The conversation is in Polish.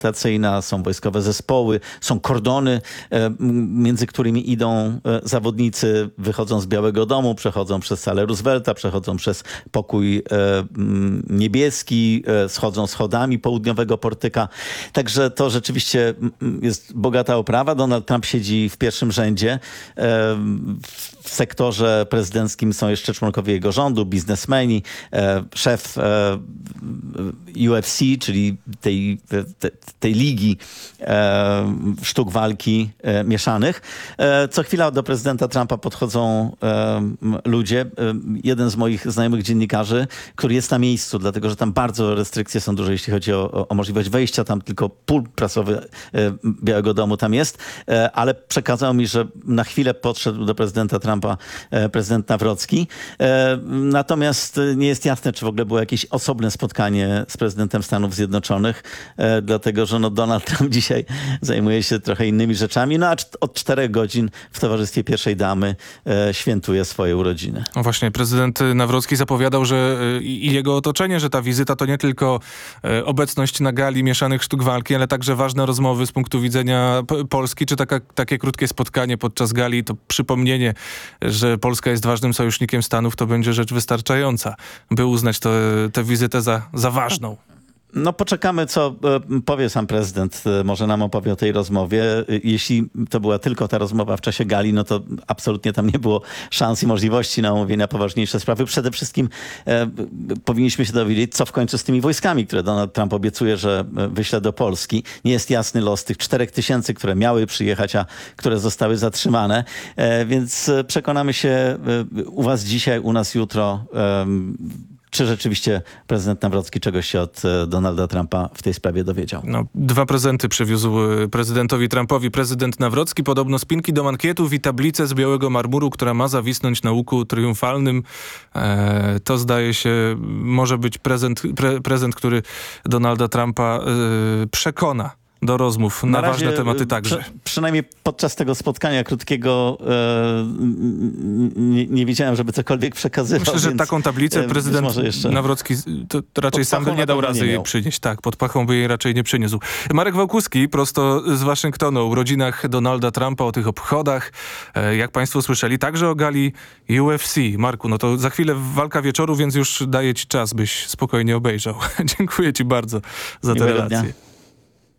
są wojskowe zespoły, są kordony, między którymi idą zawodnicy, wychodzą z Białego Domu, przechodzą przez salę Roosevelta, przechodzą przez pokój niebieski, schodzą schodami południowego portyka. Także to rzeczywiście jest bogata oprawa. Donald Trump siedzi w pierwszym rzędzie. W sektorze prezydenckim są jeszcze członkowie jego rządu, biznesmeni, szef UFC, czyli tej ligi sztuk walki mieszanych. Co chwila do prezydenta Trumpa podchodzą ludzie. Jeden z moich znajomych dziennikarzy, który jest na miejscu, dlatego że tam bardzo restrykcje są duże, jeśli chodzi o możliwość wejścia. Tam tylko pól prasowy Białego Domu tam jest, ale przekazał mi, że na chwilę podszedł do prezydenta Trumpa prezydent Nawrocki. Natomiast nie jest jasne, czy w ogóle było jakieś osobne spotkanie z prezydentem Stanów Zjednoczonych, dlatego że Donald Trump dzisiaj zajmuje się trochę innymi rzeczami, a od 4 godzin w towarzystwie pierwszej damy świętuje swoje urodziny. No właśnie, prezydent Nawrocki zapowiadał, że i jego otoczenie, że ta wizyta to nie tylko obecność na gali mieszanych sztuk walki, ale także ważne rozmowy z punktu widzenia Polski, czy takie krótkie spotkanie podczas gali, to przypomnienie, że Polska jest ważnym sojusznikiem Stanów, to będzie rzecz wystarczająca, by uznać tę wizytę za ważną. Poczekamy, co powie sam prezydent. Może nam opowie o tej rozmowie. Jeśli to była tylko ta rozmowa w czasie gali, to absolutnie tam nie było szans i możliwości na omówienia poważniejsze sprawy. Przede wszystkim powinniśmy się dowiedzieć, co w końcu z tymi wojskami, które Donald Trump obiecuje, że wyśle do Polski. Nie jest jasny los tych 4000, które miały przyjechać, a które zostały zatrzymane. Więc przekonamy się u was dzisiaj, u nas jutro, czy rzeczywiście prezydent Nawrocki czegoś się od Donalda Trumpa w tej sprawie dowiedział. 2 prezenty przywiózł prezydentowi Trumpowi prezydent Nawrocki. Podobno spinki do mankietów i tablicę z białego marmuru, która ma zawisnąć na łuku triumfalnym. To zdaje się może być prezent, który Donalda Trumpa przekona do rozmów na ważne tematy także. Przynajmniej podczas tego spotkania krótkiego nie widziałem, żeby cokolwiek przekazywał. Myślę, że taką tablicę prezydent Nawrocki to raczej sam by nie dał razy jej przynieść. Tak, pod pachą by jej raczej nie przyniósł. Marek Wałkuski, prosto z Waszyngtonu, o urodzinach Donalda Trumpa, o tych obchodach. Jak Państwo słyszeli, także o gali UFC. Marku, to za chwilę walka wieczoru, więc już daję Ci czas, byś spokojnie obejrzał. Dziękuję Ci bardzo za te relacje.